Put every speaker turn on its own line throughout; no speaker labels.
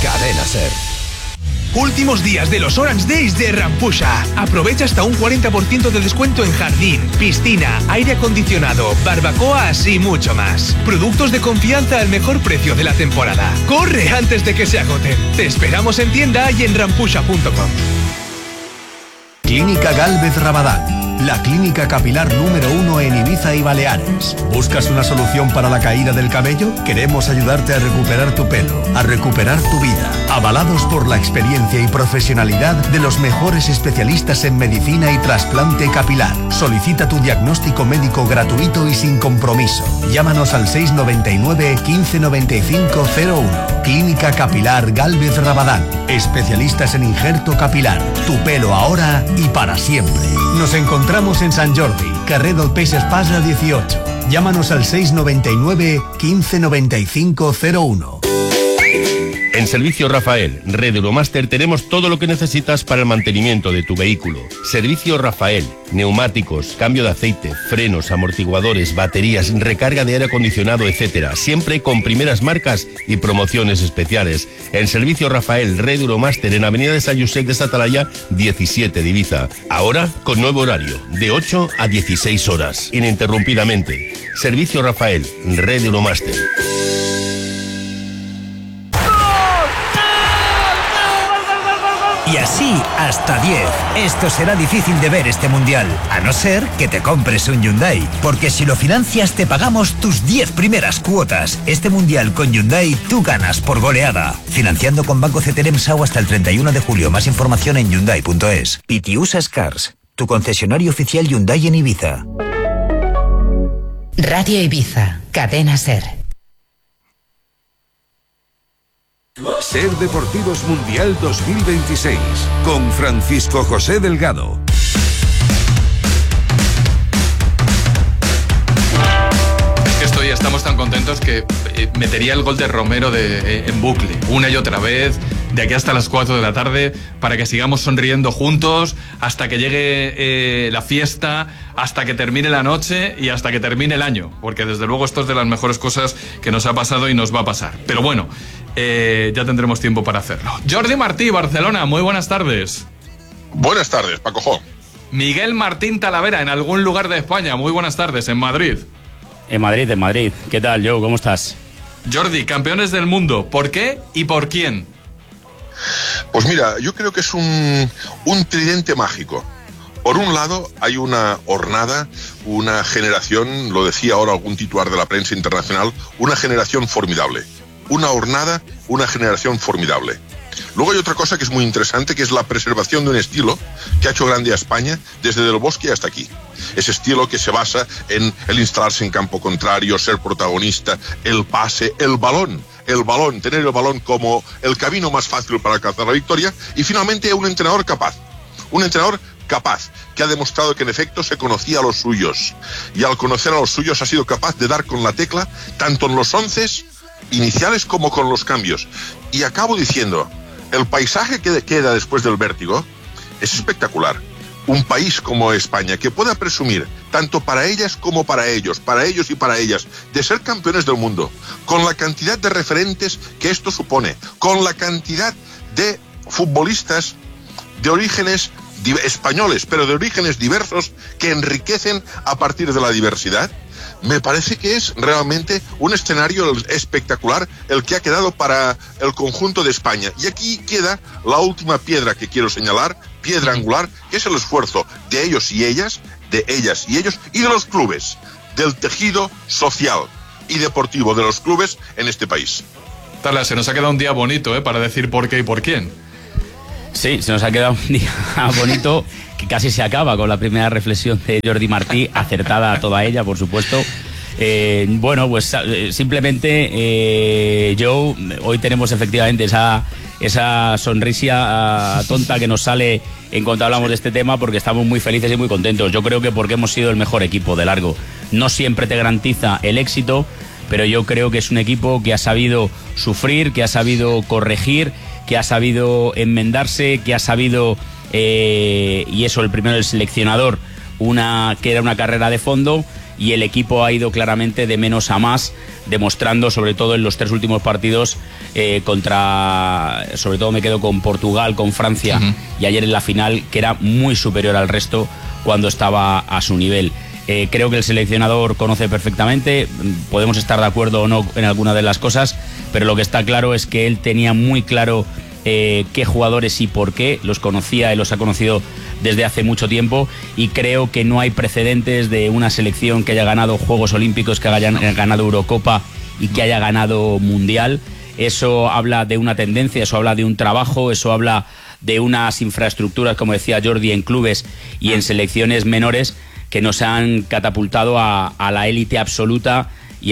Cadena Ser.
Últimos días de los Orange Days de Rampusha. Aprovecha hasta un 40% de descuento en jardín, piscina, aire acondicionado, barbacoas y mucho más. Productos de confianza al mejor precio de la temporada. ¡Corre antes de que se agoten! Te esperamos en tienda y en rampusha.com.
Clínica Gálvez Rabadán, la clínica capilar número 1 en Ibiza y Baleares. ¿Buscas una solución para la caída del cabello? Queremos ayudarte a recuperar tu pelo, a recuperar tu vida. Avalados por la experiencia y profesionalidad de los mejores especialistas en medicina y trasplante capilar. Solicita tu diagnóstico médico gratuito y sin compromiso. Llámanos al 699 15 95 01. Clínica Capilar Gálvez Rabadán. Especialistas en injerto capilar. Tu pelo ahora y para siempre. Nos encontramos en Sant Jordi, carrer del Peix Espasa 18. Llámanos al 699 15 95 01.
En Servicio Rafael, Red Euromaster, tenemos todo lo que necesitas para el mantenimiento de tu vehículo. Servicio Rafael, neumáticos, cambio de aceite, frenos, amortiguadores, baterías, recarga de aire acondicionado, etc. Siempre con primeras marcas y promociones especiales. En Servicio Rafael, Red Euromaster, en Avenida de Sant Josep de Satalaya, 17 de Ibiza. Ahora con nuevo horario, de 8 a 16 horas, ininterrumpidamente. Servicio Rafael, Red Euromaster.
Y así hasta 10. Esto será difícil de ver este mundial, a no ser que te compres un Hyundai. Porque si lo financias te pagamos tus 10 primeras cuotas. Este mundial con Hyundai tú ganas por goleada. Financiando con Banco CTLM SAU hasta el 31 de julio. Más información en Hyundai.es. Pitiusas Cars, tu concesionario oficial Hyundai en Ibiza.
Radio Ibiza, Cadena Ser.
Ser Deportivos Mundial 2026 con Francisco José Delgado.
Estamos tan contentos que metería el gol de Romero en bucle, una y otra vez, de aquí hasta las 4 de la tarde, para que sigamos sonriendo juntos, hasta que llegue la fiesta, hasta que termine la noche y hasta que termine el año, porque desde luego esto es de las mejores cosas que nos ha pasado y nos va a pasar. Pero bueno, ya tendremos tiempo para hacerlo. Jordi Martí, Barcelona, muy buenas tardes.
Buenas tardes, Paco.
Miguel Martín Talavera, en algún lugar de España, muy buenas tardes, en Madrid.
En Madrid. ¿Qué tal, Joe? ¿Cómo estás?
Jordi, campeones del mundo. ¿Por qué y por quién?
Pues mira, yo creo que es un tridente mágico. Por un lado, hay una hornada, una generación, lo decía ahora algún titular de la prensa internacional, una generación formidable. Una hornada, una generación formidable. Luego hay otra cosa que es muy interesante, que es la preservación de un estilo que ha hecho grande a España desde Del Bosque hasta aquí. Ese estilo que se basa en el instalarse en campo contrario, ser protagonista, el pase, el balón, tener el balón como el camino más fácil para alcanzar la victoria, y finalmente un entrenador capaz que ha demostrado que en efecto se conocía a los suyos, y al conocer a los suyos ha sido capaz de dar con la tecla tanto en los onces iniciales como con los cambios. Y acabo diciendo, el paisaje que queda después del vértigo es espectacular. Un país como España, que pueda presumir, tanto para ellas como para ellos y para ellas, de ser campeones del mundo, con la cantidad de referentes que esto supone, con la cantidad de futbolistas de orígenes españoles, pero de orígenes diversos, que enriquecen a partir de la diversidad. Me parece que es realmente un escenario espectacular el que ha quedado para el conjunto de España. Y aquí queda la última piedra que quiero señalar, piedra angular, que es el esfuerzo de ellos y ellas, de ellas y ellos, y de los clubes, del tejido social y deportivo de los clubes en este país.
Tarla, se nos ha quedado un día bonito, para decir por qué y por quién.
Sí, se nos ha quedado un día bonito que casi se acaba con la primera reflexión de Jordi Martí, acertada toda ella, por supuesto. Bueno, pues simplemente, Joe, hoy tenemos efectivamente esa sonrisa tonta que nos sale en cuanto hablamos de este tema, porque estamos muy felices y muy contentos. Yo creo que porque hemos sido el mejor equipo de largo. No siempre te garantiza el éxito, pero yo creo que es un equipo que ha sabido sufrir, que ha sabido corregir, que ha sabido enmendarse, que ha sabido, y eso, el primero, el seleccionador, que era una carrera de fondo, y el equipo ha ido claramente de menos a más, demostrando sobre todo en los 3 últimos partidos sobre todo me quedo con Portugal, con Francia y ayer en la final, que era muy superior al resto cuando estaba a su nivel. Creo que el seleccionador conoce perfectamente, podemos estar de acuerdo o no en alguna de las cosas, pero lo que está claro es que él tenía muy claro qué jugadores y por qué, los conocía y los ha conocido desde hace mucho tiempo, y creo que no hay precedentes de una selección que haya ganado Juegos Olímpicos, que haya ganado Eurocopa y que haya ganado Mundial. Eso habla de una tendencia, eso habla de un trabajo, eso habla de unas infraestructuras, como decía Jordi, en clubes y en selecciones menores que nos han catapultado a la élite absoluta y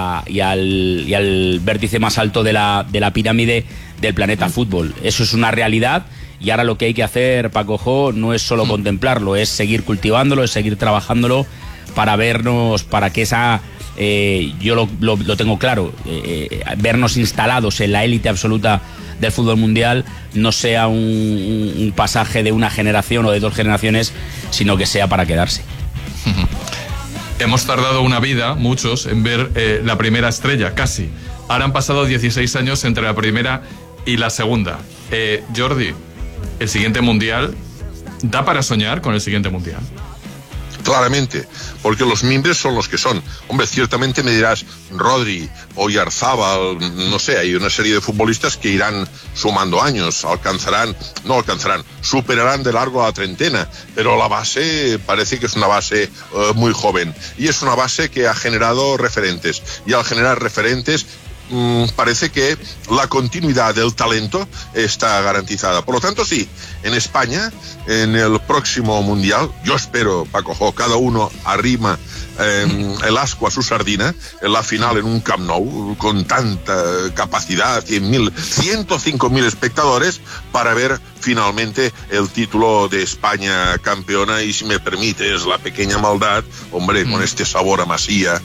al vértice más alto de la pirámide del planeta fútbol. Eso es una realidad, y ahora lo que hay que hacer, Paco Jo, no es solo contemplarlo, es seguir cultivándolo, es seguir trabajándolo para vernos, para que esa... yo lo tengo claro, vernos instalados en la élite absoluta del fútbol mundial no sea un pasaje de una generación o de 2 generaciones, sino que sea para quedarse.
Hemos tardado una vida, muchos, en ver la primera estrella, casi. Ahora han pasado 16 años entre la primera y la segunda. Jordi, ¿el siguiente mundial da para soñar con el siguiente mundial?
Claramente, porque los mimbres son los que son. Hombre, ciertamente me dirás Rodri o Yarzábal, no sé, hay una serie de futbolistas que irán sumando años, superarán de largo la treintena, pero la base parece que es una base muy joven, y es una base que ha generado referentes, y al generar referentes parece que la continuidad del talento está garantizada. Por lo tanto, sí, en España, en el próximo Mundial, yo espero, Paco Jo, cada uno arrima el ascua a su sardina, en la final en un Camp Nou, con tanta capacidad, 105.000 espectadores, para ver finalmente el título de España campeona, y si me permites la pequeña maldad, hombre, con este sabor a masía,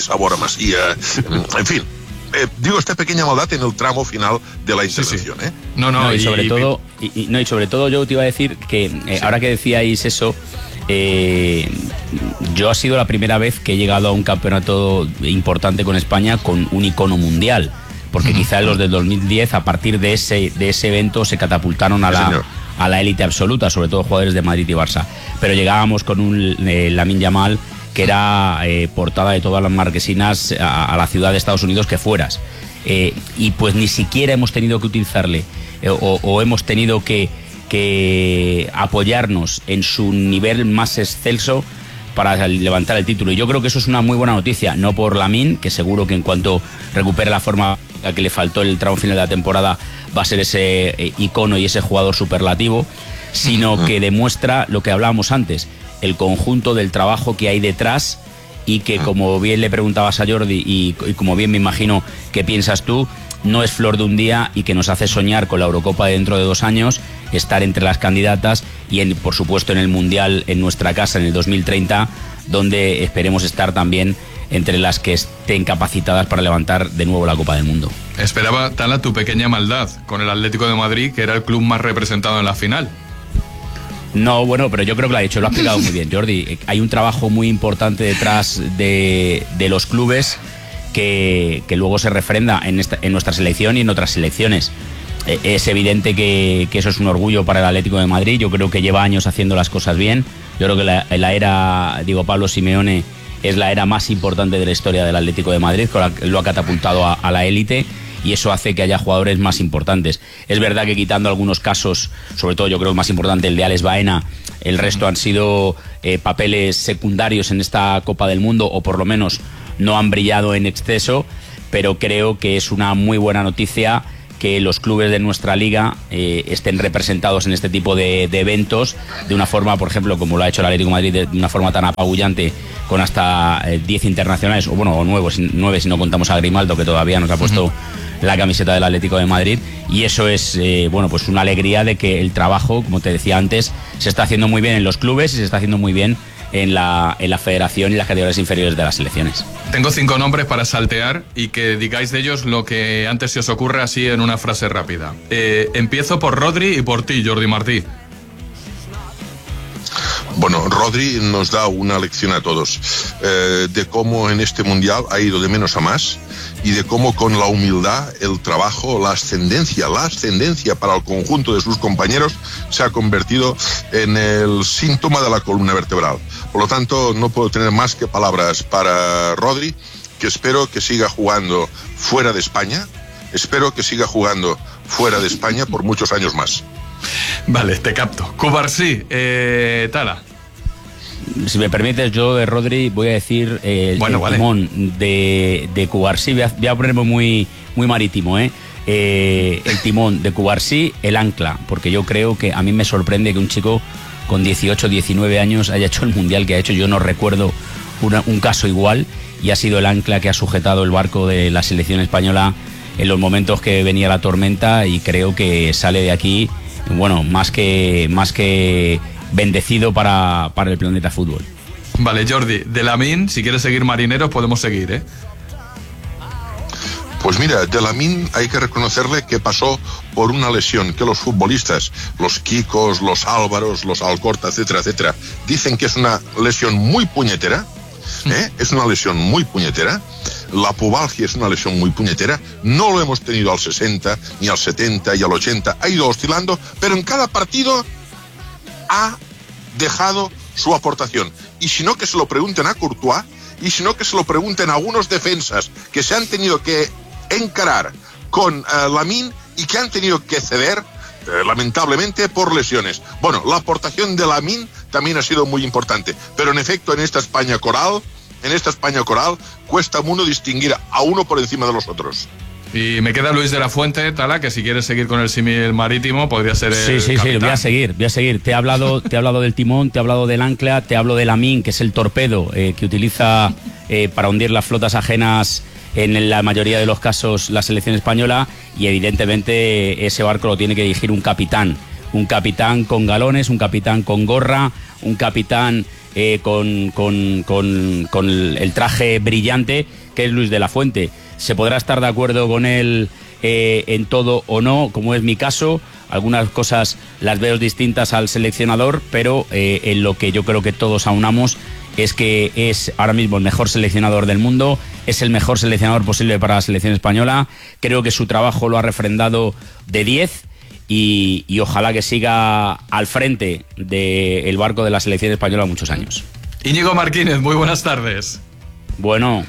en fin. Digo esta pequeña maldad en el tramo final de la intervención.
Sí.
Y sobre todo yo te iba a decir que ahora que decíais eso, yo ha sido la primera vez que he llegado a un campeonato importante con España con un icono mundial, porque quizá los del 2010, a partir de ese evento, se catapultaron a la élite absoluta, sobre todo jugadores de Madrid y Barça, pero llegábamos con un Lamine Yamal que era portada de todas las marquesinas a la ciudad de Estados Unidos que fueras, y pues ni siquiera hemos tenido que utilizarle o hemos tenido que apoyarnos en su nivel más excelso para levantar el título, y yo creo que eso es una muy buena noticia, no por Lamine, que seguro que en cuanto recupere la forma a que le faltó el tramo final de la temporada va a ser ese icono y ese jugador superlativo, sino que demuestra lo que hablábamos antes, el conjunto del trabajo que hay detrás, y que, como bien le preguntabas a Jordi y como bien me imagino que piensas tú, no es flor de un día, y que nos hace soñar con la Eurocopa de dentro de 2 años, estar entre las candidatas y por supuesto en el Mundial en nuestra casa en el 2030, donde esperemos estar también entre las que estén capacitadas para levantar de nuevo la Copa del Mundo.
Esperaba, Tala, tu pequeña maldad con el Atlético de Madrid, que era el club más representado en la final.
No, bueno, pero yo creo que lo ha dicho, lo ha explicado muy bien, Jordi. Hay un trabajo muy importante detrás de los clubes que luego se refrenda en nuestra selección y en otras selecciones. Es evidente que eso es un orgullo para el Atlético de Madrid. Yo creo que lleva años haciendo las cosas bien. Yo creo que la era Pablo Simeone es la era más importante de la historia del Atlético de Madrid, que lo ha catapultado a la élite, y eso hace que haya jugadores más importantes. Es verdad que, quitando algunos casos, sobre todo yo creo que más importante el de Alex Baena, el resto han sido papeles secundarios en esta Copa del Mundo, o por lo menos no han brillado en exceso, pero creo que es una muy buena noticia que los clubes de nuestra liga estén representados en este tipo de eventos de una forma, por ejemplo, como lo ha hecho el Atlético de Madrid, de una forma tan apabullante, con hasta 10 internacionales, o 9 si no contamos a Grimaldo, que todavía nos ha puesto la camiseta del Atlético de Madrid, y eso es pues una alegría de que el trabajo, como te decía antes, se está haciendo muy bien en los clubes y se está haciendo muy bien en la federación y las categorías inferiores de las selecciones.
Tengo 5 nombres para saltear y que digáis de ellos lo que antes se os ocurre, así en una frase rápida. Empiezo por Rodri y por ti, Jordi Martí.
Bueno, Rodri nos da una lección a todos de cómo en este Mundial ha ido de menos a más y de cómo con la humildad, el trabajo, la ascendencia para el conjunto de sus compañeros se ha convertido en el síntoma de la columna vertebral. Por lo tanto, no puedo tener más que palabras para Rodri, que espero que siga jugando fuera de España, por muchos años más.
Vale, te capto. Cubarsí, Tala.
Si me permites, yo de Rodri voy a decir
Bueno, vale.
timón de Cubarsí. Voy a ponerme muy marítimo, el timón de Cubarsí, el ancla, porque yo creo que a mí me sorprende que un chico con 18, 19 años haya hecho el Mundial que ha hecho. Yo no recuerdo un caso igual, y ha sido el ancla que ha sujetado el barco de la selección española en los momentos que venía la tormenta, y creo que sale de aquí, bueno, más que bendecido para el planeta fútbol.
Vale, Jordi, de Lamine, si quieres seguir marineros, podemos seguir, ¿eh?
Pues mira, de Lamine hay que reconocerle que pasó por una lesión que los futbolistas, los Kikos, los Álvaros, los Alcorta, etcétera, dicen que es una lesión muy puñetera. Es una lesión muy puñetera. La pubalgia es una lesión muy puñetera. No lo hemos tenido al 60, ni al 70 y al 80. Ha ido oscilando, pero en cada partido ha dejado su aportación. Y si no, que se lo pregunten a Courtois, y si no, que se lo pregunten a algunos defensas que se han tenido que encarar con Lamine y que han tenido que ceder, lamentablemente, por lesiones. Bueno, la aportación de Lamine también ha sido muy importante, pero en efecto, en esta España coral, cuesta mucho distinguir a uno por encima de los otros.
Y me queda Luis de la Fuente, Tala, que si quieres seguir con el símil marítimo, podría ser el
Sí,
capitán.
voy a seguir. Te he hablado del timón, te he hablado del ancla, te hablo del Lamine, que es el torpedo que utiliza para hundir las flotas ajenas en la mayoría de los casos la selección española, y evidentemente ese barco lo tiene que dirigir un capitán con galones, un capitán con gorra, un capitán con el traje brillante, que es Luis de la Fuente. Se podrá estar de acuerdo con él en todo o no, como es mi caso. Algunas cosas las veo distintas al seleccionador, pero en lo que yo creo que todos aunamos es que es ahora mismo el mejor seleccionador del mundo, es el mejor seleccionador posible para la selección española. Creo que su trabajo lo ha refrendado de 10, y ojalá que siga al frente del barco de la selección española muchos años.
Íñigo Martínez, muy buenas tardes.
Bueno.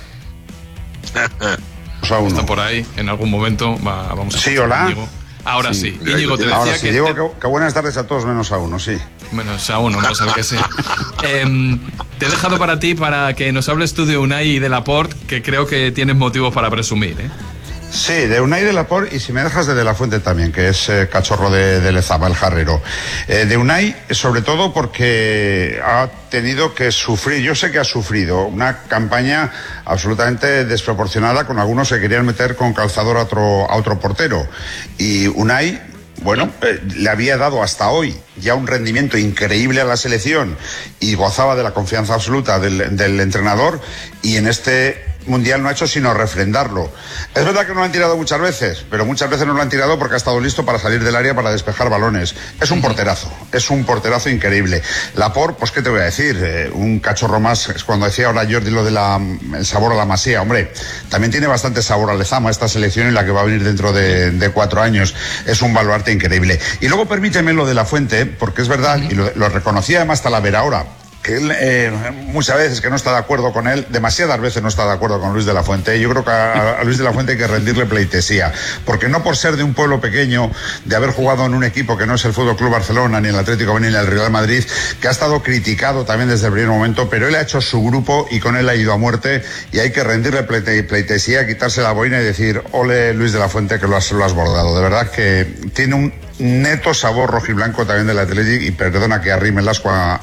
Está por ahí, en algún momento vamos a...
Sí, hola.
Íñigo. Ahora sí. Íñigo, te
Ahora
decía
sí,
que...
digo que buenas tardes a todos menos a uno, sí.
Menos a uno, no sabe que sí. Te he dejado para ti para que nos hables tú de Unai y de Laporte, que creo que tienes motivos para presumir, ¿eh?
Sí, de Unai, de Laporte, y si me dejas de la Fuente también, que es cachorro de Lezama, el jarrero. De Unai, sobre todo porque ha tenido que sufrir, yo sé que ha sufrido una campaña absolutamente desproporcionada, con algunos que querían meter con calzador a otro portero. Y Unai, bueno, le había dado hasta hoy ya un rendimiento increíble a la selección y gozaba de la confianza absoluta del entrenador, y en este Mundial no ha hecho sino refrendarlo. Es verdad que no lo han tirado muchas veces, pero muchas veces no lo han tirado porque ha estado listo para salir del área, para despejar balones. Es un porterazo increíble. Laporte, pues qué te voy a decir, un cachorro más. Es cuando decía ahora Jordi lo de el sabor a la Masía, hombre, también tiene bastante sabor a Lezama esta selección, en la que va a venir dentro de 4 años. Es un baluarte increíble. Y luego permíteme lo de la Fuente, porque es verdad, y lo reconocía además Talavera ahora, que él muchas veces que no está de acuerdo con él, demasiadas veces no está de acuerdo con Luis de la Fuente. Yo creo que a Luis de la Fuente hay que rendirle pleitesía, porque no por ser de un pueblo pequeño, de haber jugado en un equipo que no es el Fútbol Club Barcelona, ni el Atlético ni el Real Madrid, que ha estado criticado también desde el primer momento, pero él ha hecho su grupo y con él ha ido a muerte, y hay que rendirle pleitesía, quitarse la boina y decir: ole Luis de la Fuente, que lo has bordado. De verdad que tiene un neto sabor rojiblanco también del Athletic, y perdona que arrime el ascua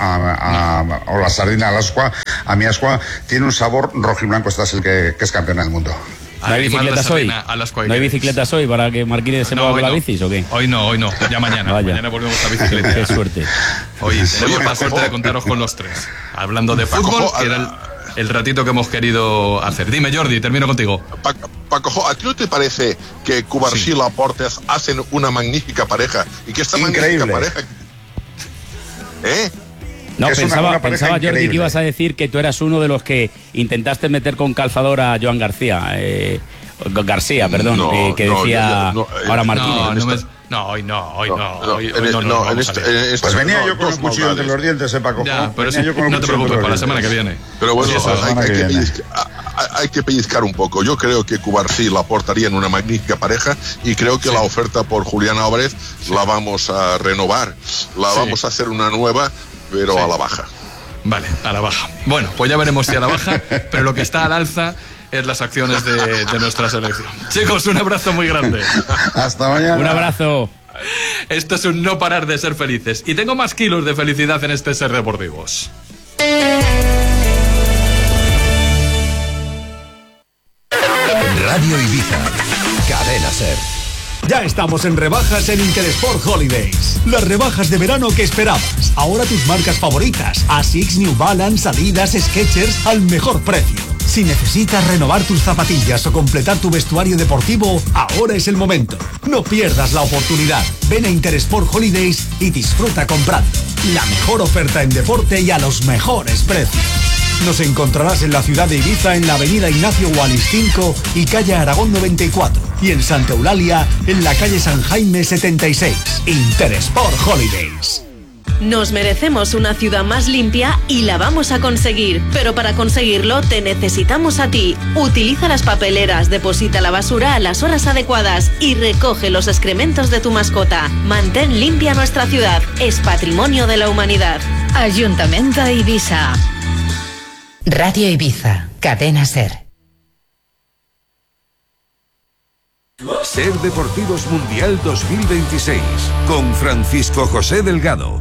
o la sardina al ascua, a mi ascua, tiene un sabor rojiblanco. Este es el que es campeón del mundo.
¿No hay bicicletas hoy? ¿No hay bicicletas hoy para que Marquínez se mueva con la bicis o qué?
Hoy no, ya mañana. Mañana volvemos a bicicleta.
Qué suerte.
Hoy tenemos la suerte de contaros con los tres. Hablando de fútbol, que era el ratito que hemos querido hacer. Dime, Jordi, termino contigo.
Paco, ¿a ti no te parece que Cubarsí y Laporte hacen una magnífica pareja? Y que esta magnífica pareja...
No,
es
pensaba
pareja
Jordi,
increíble.
que ibas a decir que tú eras uno de los que intentaste meter con calzador a Joan García. García, perdón, que decía ahora Martínez.
Hoy no.
Pues venía yo con un cuchillo entre los dientes, Paco.
Ya, pero eso, no te preocupes, para la semana que viene.
Pero bueno, hay que pellizcar un poco. Yo creo que Cubarsí la aportaría en una magnífica pareja y creo que la oferta por Julián Álvarez la vamos a renovar. Vamos a hacer una nueva, pero a la baja.
Vale, a la baja. Bueno, pues ya veremos si a la baja, pero lo que está al alza es las acciones de nuestra selección. Chicos, un abrazo muy grande.
Hasta mañana.
Un abrazo.
Esto es un no parar de ser felices. Y tengo más kilos de felicidad en este Ser Deportivos.
Radio Ibiza, Cadena Ser.
Ya estamos en rebajas en Intersport Holidays. Las rebajas de verano que esperabas. Ahora tus marcas favoritas. Asics, New Balance, Adidas, Skechers al mejor precio. Si necesitas renovar tus zapatillas o completar tu vestuario deportivo, ahora es el momento. No pierdas la oportunidad. Ven a Intersport Holidays y disfruta comprando. La mejor oferta en deporte y a los mejores precios. Nos encontrarás en la ciudad de Ibiza en la avenida Ignacio Wallis 5 y calle Aragón 94 y en Santa Eulalia en la calle San Jaime 76. Intersport Holidays.
Nos merecemos una ciudad más limpia y la vamos a conseguir, pero para conseguirlo te necesitamos a ti. Utiliza las papeleras, deposita la basura a las horas adecuadas y recoge los excrementos de tu mascota. Mantén limpia nuestra ciudad, es patrimonio de la humanidad.
Ayuntamiento de Ibiza. Radio Ibiza, Cadena Ser.
Ser Deportivos Mundial 2026 con Francisco José Delgado.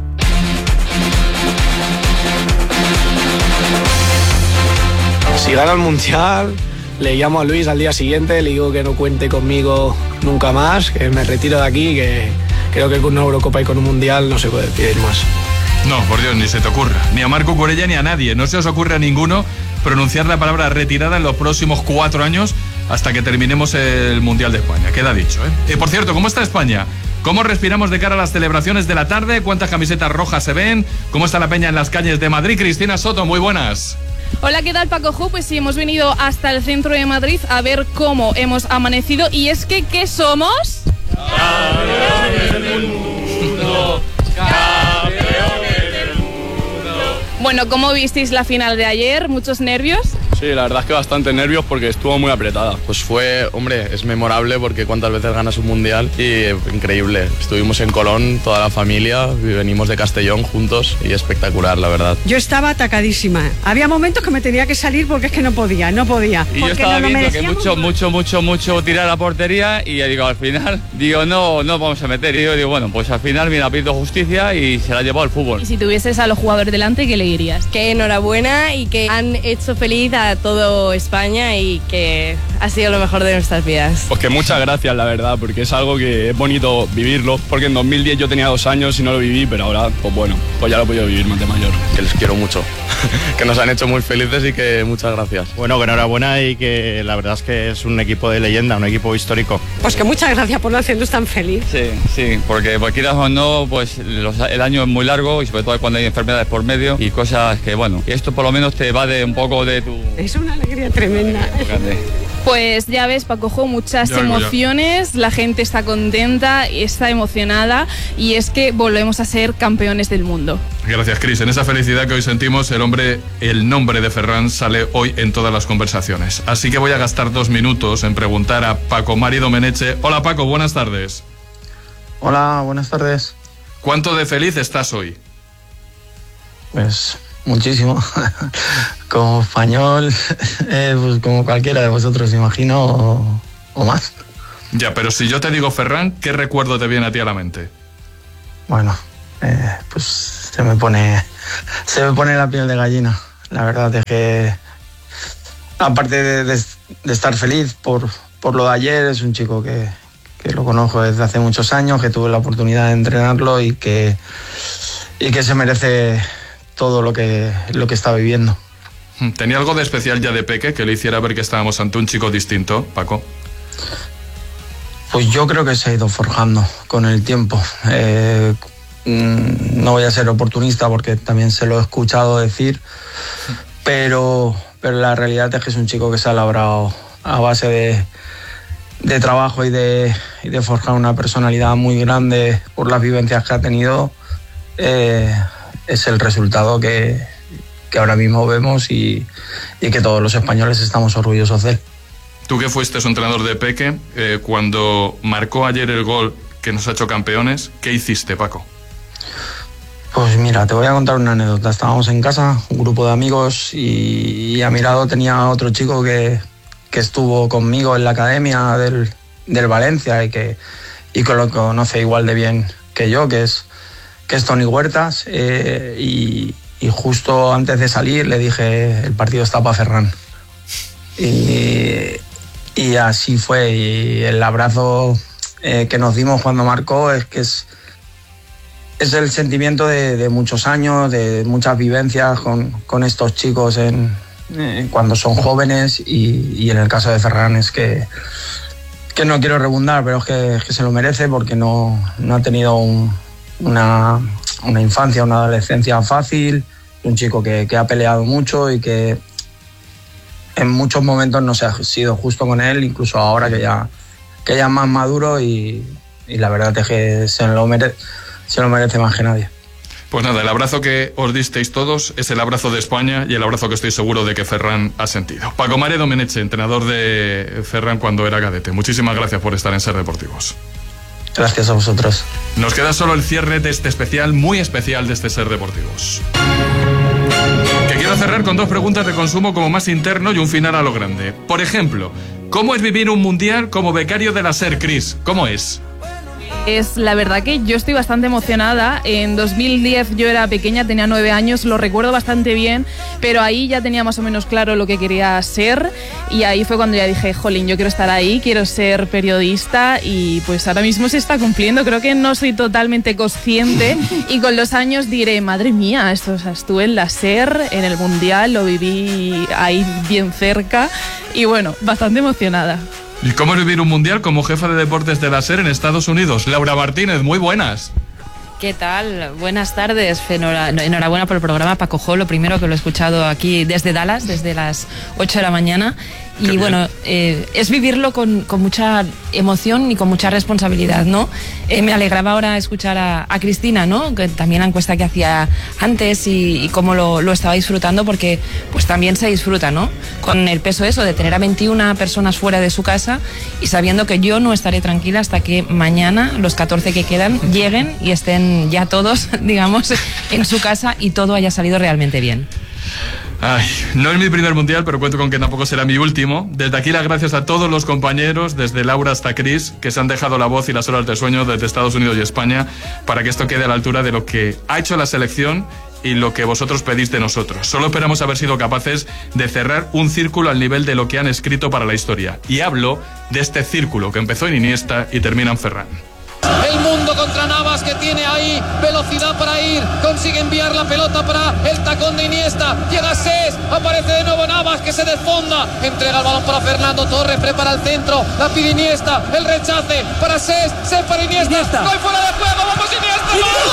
Si gana el Mundial, le llamo a Luis al día siguiente, le digo que no cuente conmigo nunca más, que me retiro de aquí, que creo que con una Eurocopa y con un Mundial no se puede pedir más.
No, por Dios, ni se te ocurra. Ni a Marco Curella ni a nadie. No se os ocurre a ninguno pronunciar la palabra retirada en los próximos 4 años hasta que terminemos el Mundial de España. Queda dicho, ¿eh? Por cierto, ¿cómo está España? ¿Cómo respiramos de cara a las celebraciones de la tarde? ¿Cuántas camisetas rojas se ven? ¿Cómo está la peña en las calles de Madrid? Cristina Soto, muy buenas.
Hola, ¿qué tal, Paco Ju? Pues sí, hemos venido hasta el centro de Madrid a ver cómo hemos amanecido. Y es que, ¿qué somos? ¡Campeones del mundo! ¡Campeones del mundo! Bueno, ¿cómo visteis la final de ayer? ¿Muchos nervios?
Sí, la verdad es que bastante nervios porque estuvo muy apretada. Pues fue, hombre, es memorable porque cuántas veces ganas un mundial y increíble. Estuvimos en Colón, toda la familia, venimos de Castellón juntos y espectacular, la verdad.
Yo estaba atacadísima. Había momentos que me tenía que salir porque es que no podía.
Y yo estaba viendo que mucho tirar a la portería y digo, al final, no vamos a meter. Y yo digo, bueno, pues al final, mira, ha pedido justicia y se la ha llevado al fútbol.
Y si tuvieses a los jugadores delante, ¿qué le dirías?
Que enhorabuena y que han hecho feliz a todo España y que ha sido lo mejor de nuestras vidas.
Pues que muchas gracias, la verdad, porque es algo que es bonito vivirlo, porque en 2010 yo tenía 2 años y no lo viví, pero ahora, pues bueno, pues ya lo he podido vivir más de mayor. Que les quiero mucho, que nos han hecho muy felices y que muchas gracias.
Bueno, que enhorabuena y que la verdad es que es un equipo de leyenda, un equipo histórico.
Pues que muchas gracias por hacernos tan feliz.
Sí, porque quieras o no, pues el año es muy largo y sobre todo cuando hay enfermedades por medio y cosas que, bueno, esto por lo menos te va de un poco de tu...
Es una alegría tremenda.
Pues ya ves, Paco Jo, muchas emociones, la gente está contenta, está emocionada y es que volvemos a ser campeones del mundo.
Gracias, Cris. En esa felicidad que hoy sentimos, el nombre de Ferran sale hoy en todas las conversaciones. Así que voy a gastar 2 minutos en preguntar a Paco Mari Domenech. Hola, Paco, buenas tardes.
Hola, buenas tardes.
¿Cuánto de feliz estás hoy?
Pues muchísimo. Como español, pues como cualquiera de vosotros, imagino, o más.
Ya, pero si yo te digo Ferran, ¿qué recuerdo te viene a ti a la mente?
Bueno, pues se me pone la piel de gallina. La verdad es que, aparte de estar feliz por lo de ayer, es un chico que lo conozco desde hace muchos años, que tuve la oportunidad de entrenarlo y que se merece todo lo que está viviendo.
¿Tenía algo de especial ya de peque que le hiciera ver que estábamos ante un chico distinto, Paco?
Pues yo creo que se ha ido forjando con el tiempo. no voy a ser oportunista porque también se lo he escuchado decir, pero la realidad es que es un chico que se ha labrado a base de trabajo y de forjar una personalidad muy grande por las vivencias que ha tenido. Es el resultado que ahora mismo vemos y que todos los españoles estamos orgullosos de él.
Tú que fuiste su entrenador de Peque, cuando marcó ayer el gol que nos ha hecho campeones, ¿qué hiciste, Paco?
Pues mira, te voy a contar una anécdota. Estábamos en casa, un grupo de amigos, y a mi lado tenía otro chico que estuvo conmigo en la academia del Valencia y que lo conoce igual de bien que yo, que es Toni Huertas, y justo antes de salir le dije: el partido está para Ferran. Y así fue, y el abrazo que nos dimos cuando marcó es el sentimiento de muchos años, de muchas vivencias con estos chicos cuando son jóvenes, y en el caso de Ferran es que no quiero redundar, pero es que se lo merece, porque no ha tenido una infancia, una adolescencia fácil, un chico que ha peleado mucho y que en muchos momentos no se ha sido justo con él, incluso ahora que ya es más maduro, y la verdad es que se lo merece más que nadie.
Pues nada, el abrazo que os disteis todos es el abrazo de España y el abrazo que estoy seguro de que Ferran ha sentido. Paco María Domenech, entrenador de Ferran cuando era cadete. Muchísimas gracias por estar en Ser Deportivos.
Gracias a vosotros.
Nos queda solo el cierre de este especial, muy especial de este Ser Deportivos. Que quiero cerrar con 2 preguntas de consumo como más interno y un final a lo grande. Por ejemplo, ¿cómo es vivir un mundial como becario de la SER, Cris? ¿Cómo es?
Es la verdad que yo estoy bastante emocionada. En 2010 yo era pequeña, tenía 9 años, lo recuerdo bastante bien, pero ahí ya tenía más o menos claro lo que quería ser, y ahí fue cuando ya dije: jolín, yo quiero estar ahí, quiero ser periodista, y pues ahora mismo se está cumpliendo. Creo que no soy totalmente consciente y con los años diré: madre mía, estuve en la SER, en el Mundial, lo viví ahí bien cerca, y bueno, bastante emocionada.
¿Y cómo es vivir un mundial como jefa de deportes de la SER en Estados Unidos? Laura Martínez, muy buenas.
¿Qué tal? Buenas tardes. Enhorabuena por el programa, Paco Jo. Lo primero, que lo he escuchado aquí desde Dallas, desde las 8 de la mañana. Y bueno, es vivirlo con mucha emoción y con mucha responsabilidad, ¿no? Me alegraba ahora escuchar a Cristina, ¿no? Que también la encuesta que hacía antes y cómo lo estaba disfrutando, porque pues también se disfruta, ¿no? Con el peso eso de tener a 21 personas fuera de su casa y sabiendo que yo no estaré tranquila hasta que mañana los 14 que quedan lleguen y estén ya todos, digamos, en su casa y todo haya salido realmente bien.
Ay, no es mi primer mundial, pero cuento con que tampoco será mi último. Desde aquí las gracias a todos los compañeros, desde Laura hasta Cris, que se han dejado la voz y las horas de sueño desde Estados Unidos y España para que esto quede a la altura de lo que ha hecho la selección y lo que vosotros pedís de nosotros. Solo esperamos haber sido capaces de cerrar un círculo al nivel de lo que han escrito para la historia. Y hablo de este círculo que empezó en Iniesta y termina en Ferran.
El mundo contra Navas, que tiene ahí velocidad para ir, consigue enviar la pelota para el tacón de Iniesta, llega Sés, aparece de nuevo Navas, que se desfonda, entrega el balón para Fernando Torres, prepara el centro, la pide Iniesta, el rechace para Sés para Iniesta. ¡Gol fuera de juego! ¡Vamos Iniesta!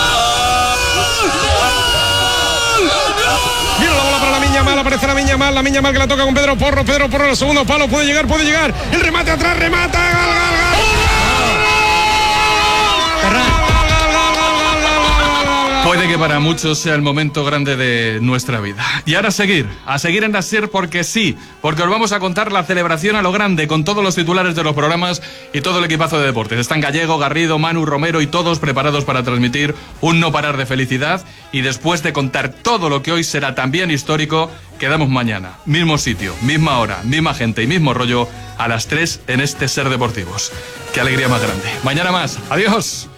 Mira la bola para la Miña Mal, aparece la Miña Mal que la toca con Pedro Porro en el segundo palo, puede llegar, el remate atrás, remata, gol.
Puede que para muchos sea el momento grande de nuestra vida. Y ahora a seguir en la SER, porque sí, porque os vamos a contar la celebración a lo grande con todos los titulares de los programas y todo el equipazo de deportes. Están Gallego, Garrido, Manu, Romero y todos preparados para transmitir un no parar de felicidad. Y después de contar todo lo que hoy será también histórico, quedamos mañana, mismo sitio, misma hora, misma gente y mismo rollo, a las 3 en este Ser Deportivos. Qué alegría más grande. Mañana más. Adiós.